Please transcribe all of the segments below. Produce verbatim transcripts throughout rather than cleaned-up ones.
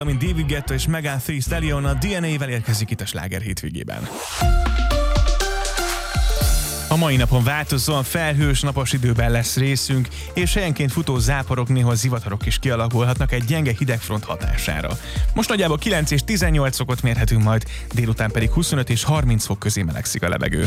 Mint David Guetta és Megan Thee Stallion a dé en á-vel érkezik itt a Sláger hétvégében. A mai napon változóan felhős, napos időben lesz részünk, és helyenként futó záporok, néha zivatarok is kialakulhatnak egy gyenge hidegfront hatására. Most nagyjából kilenc és tizennyolc fokot mérhetünk majd, délután pedig huszonöt és harminc fok közé melegszik a levegő.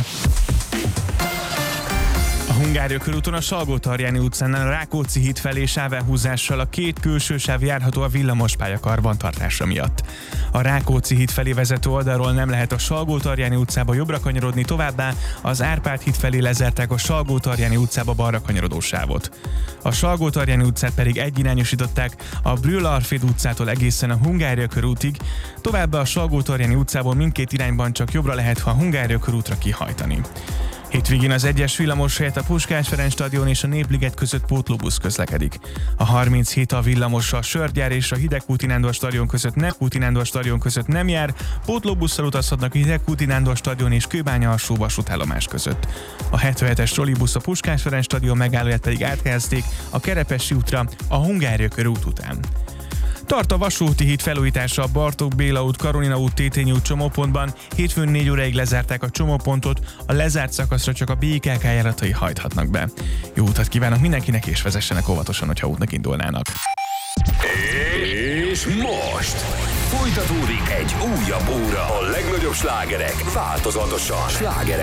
A Hungária körúton a Salgótarjáni utcánál a Rákóczi híd felé sávelhúzással a két külső sáv járható a villamospálya karbantartása miatt. A Rákóczi híd felé vezető oldalról nem lehet a Salgótarjáni utcába jobbra kanyarodni, továbbá az Árpád híd felé lezárták a Salgótarjáni utcába balra kanyarodó sávot. A Salgótarjáni utcát pedig egyirányosították a Brühl-Arféd utcától egészen a Hungária körútig, továbbá a Salgótarjáni utcából mindkét irányban csak jobbra lehet, ha a Hungária körútra kihajtani. Hétvégén az egyes villamos helyett a Puskás Ferenc stadion és a Népliget között pótlóbusz közlekedik. A harminchét a villamos a Sörgyár és a Hidegkúti Nándor stadion között nem, Kúti Nándor stadion között nem jár, pótlóbusszal utazhatnak a Hidegkúti Nándor stadion és Kőbánya alsó vasútállomás között. A hetvenhetes trollibusz a Puskás Ferenc stadion megállóját pedig áthelyezték a Kerepesi útra a Hungária körút után. Tart a Vasúti híd felújítása a Bartók Béla út, Karolina út, Tétényi út csomópontban. Hétfőn négy óráig lezárták a csomópontot, a lezárt szakaszra csak a bé ká ká járatai hajthatnak be. Jó utat kívánok mindenkinek, és vezessenek óvatosan, hogyha útnak indulnának. És most folytatódik egy újabb óra. A legnagyobb slágerek változatosan. Slágerek